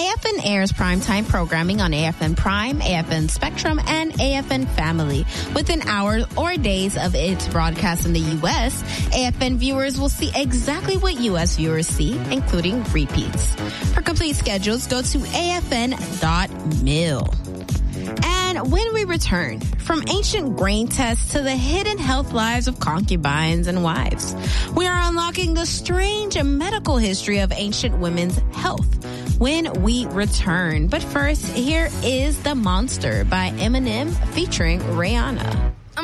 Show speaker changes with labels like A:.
A: AFN airs primetime programming on AFN Prime, AFN Spectrum, and AFN Family. Within hours or days of its broadcast in the U.S., AFN viewers will see exactly what U.S. viewers see, including repeats. For complete schedules, go to afn.mil. And when we return, from ancient grain tests to the hidden health lives of concubines and wives, we are unlocking the strange medical history of ancient women's health when we return. But first, here is The Monster by Eminem featuring Rihanna.